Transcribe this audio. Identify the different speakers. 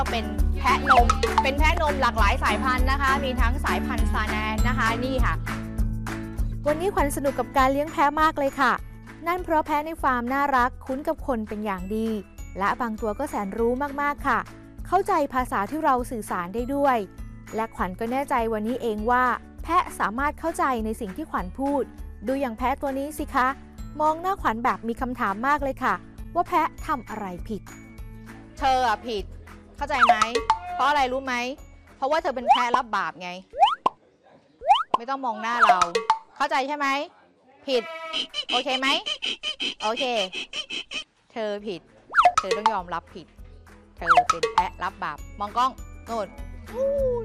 Speaker 1: เป็นแพะนมหลากหลายสายพันธุ์นะคะ มีทั้งสายพันธุ์ซาแนนนะคะนี่ค่ะ
Speaker 2: วันนี้ขวัญสนุกกับการเลี้ยงแพะมากเลยค่ะนั่นเพราะแพะในฟาร์มน่ารักคุ้นกับคนเป็นอย่างดีและบางตัวก็แสนรู้มากๆค่ะเข้าใจภาษาที่เราสื่อสารได้ด้วยและขวัญก็แน่ใจวันนี้เองว่าแพะสามารถเข้าใจในสิ่งที่ขวัญพูดดูอย่างแพะตัวนี้สิคะมองหน้าขวัญแบบมีคำถามมากเลยค่ะว่าแพะทำอะไรผิด
Speaker 1: เธออะผิดเข้าใจไหมเพราะอะไรรู้ไหมเพราะว่าเธอเป็นแพะรับบาปไงไม่ต้องมองหน้าเราเข้าใจใช่ไหมผิดโอเคไหมโอเคเธอผิดเธอต้องยอมรับผิดเธอเป็นแพะรับบาปมองกล้องโน่น